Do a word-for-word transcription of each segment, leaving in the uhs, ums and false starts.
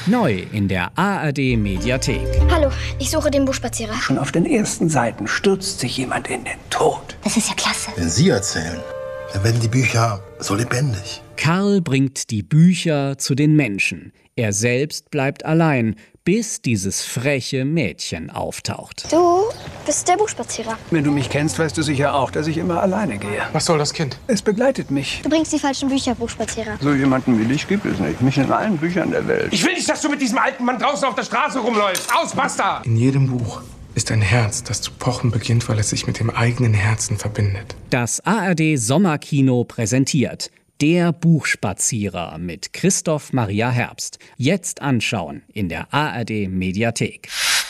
Neu in der A R D Mediathek. Hallo, ich suche den Buchspazierer. Schon auf den ersten Seiten stürzt sich jemand in den Tod. Das ist ja klasse. Wenn Sie erzählen, dann werden die Bücher so lebendig. Karl bringt die Bücher zu den Menschen. Er selbst bleibt allein, bis dieses freche Mädchen auftaucht. Du bist der Buchspazierer. Wenn du mich kennst, weißt du sicher auch, dass ich immer alleine gehe. Was soll das Kind? Es begleitet mich. Du bringst die falschen Bücher, Buchspazierer. So jemanden wie dich gibt es nicht. Nicht in allen Büchern der Welt. Ich will nicht, dass du mit diesem alten Mann draußen auf der Straße rumläufst. Aus, basta! In jedem Buch ist ein Herz, das zu pochen beginnt, weil es sich mit dem eigenen Herzen verbindet. Das A R D Sommerkino präsentiert Der Buchspazierer mit Christoph Maria Herbst. Jetzt anschauen in der A R D Mediathek.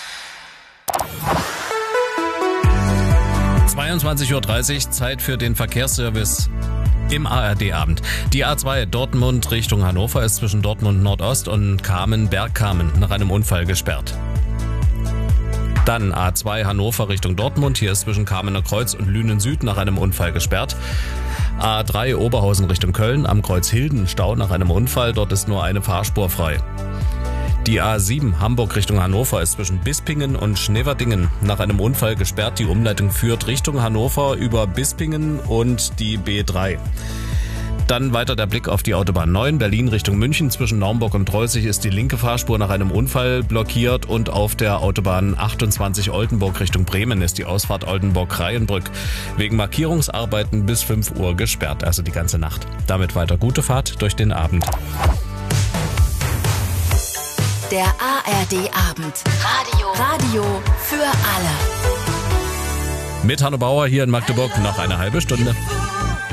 zweiundzwanzig Uhr dreißig, Zeit für den Verkehrsservice im A R D-Abend. Die A zwei Dortmund Richtung Hannover ist zwischen Dortmund Nordost und Kamen-Bergkamen nach einem Unfall gesperrt. Dann A zwei Hannover Richtung Dortmund, hier ist zwischen Kamener Kreuz und Lünen Süd nach einem Unfall gesperrt. A drei Oberhausen Richtung Köln, am Kreuz Hilden Stau nach einem Unfall, dort ist nur eine Fahrspur frei. Die A sieben Hamburg Richtung Hannover ist zwischen Bispingen und Schneverdingen nach einem Unfall gesperrt. Die Umleitung führt Richtung Hannover über Bispingen und die B drei. Dann weiter der Blick auf die Autobahn neun, Berlin Richtung München. Zwischen Naumburg und Trollzig ist die linke Fahrspur nach einem Unfall blockiert und auf der Autobahn achtundzwanzig Oldenburg Richtung Bremen ist die Ausfahrt Oldenburg-Kreienbrück wegen Markierungsarbeiten bis fünf Uhr gesperrt, also die ganze Nacht. Damit weiter gute Fahrt durch den Abend. Der A R D-Abend. Radio. Radio für alle. Mit Hanno Bauer hier in Magdeburg noch eine halbe Stunde.